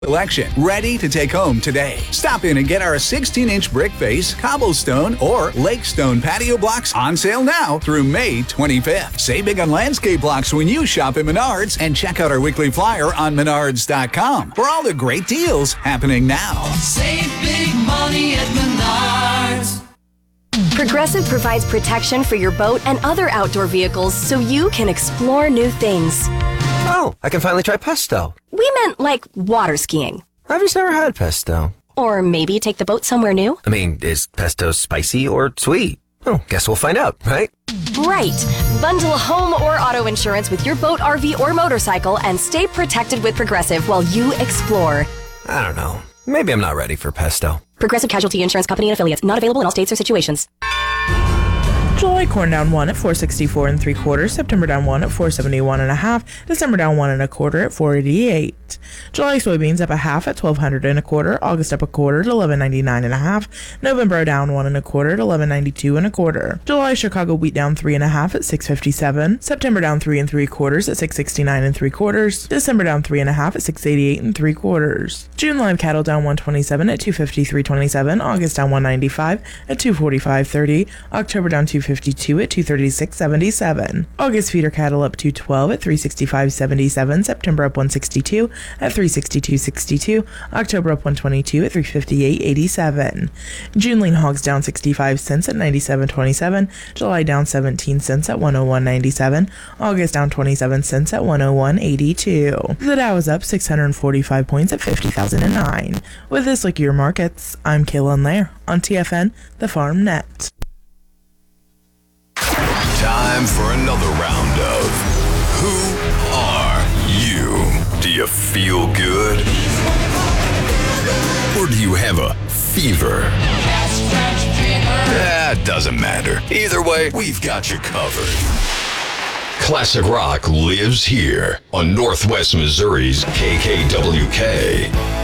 Selection ready to take home today. Stop in and get our 16-inch brick face, cobblestone, or lake stone patio blocks on sale now through May 25th. Save big on landscape blocks when you shop at Menards, and check out our weekly flyer on menards.com for all the great deals happening now. Save big money at Menards. Progressive provides protection for your boat and other outdoor vehicles so you can explore new things. Oh, I can finally try pesto. We meant like water skiing. I've just never had pesto. Or maybe take the boat somewhere new. I mean, is pesto spicy or sweet? Oh, guess we'll find out, right? Right. Bundle home or auto insurance with your boat, RV, or motorcycle and stay protected with Progressive while you explore. I don't know. Maybe I'm not ready for pesto. Progressive Casualty Insurance Company and affiliates. Not available in all states or situations. July corn down 1 at 4.64 3/4. September down 1 at 4.71 1/2. December down 1 1/4 at 4.88. July soybeans up 1/2 at 1200 1/4. August up 1/4 at 11.99 1/2. November down 1 1/4 at 11.92 1/4. July Chicago wheat down 3 1/2 at 6.57. September down 3 3/4 at 6.69 3/4. December down 3 1/2 at 6.88 3/4. June live cattle down 127 at 253.27. August down 195 at 245.30. October down 252 at 236.77. August feeder cattle up 212 at 365.77. September up 162 at 362.62. October up 122 at 358.87. June lean hogs down 65 cents at 97.27. July down 17 cents at 101.97. August down 27 cents at 101.82. The Dow is up 645 points at 50,009. With this look at your markets, I'm Kaylin Lair on TFN, the Farm Net. Time for another round of Who Are You? Do you feel good? Or do you have a fever? That doesn't matter. Either way, we've got you covered. Classic rock lives here on Northwest Missouri's KKWK.